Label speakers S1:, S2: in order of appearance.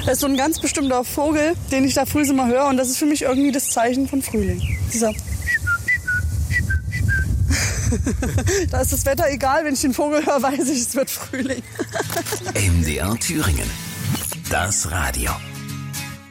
S1: Das ist so ein ganz bestimmter Vogel, den ich da früh immer höre. Und das ist für mich irgendwie das Zeichen von Frühling. Dieser da ist das Wetter egal, wenn ich den Vogel höre, weiß ich, es wird Frühling.
S2: MDR Thüringen. Das Radio.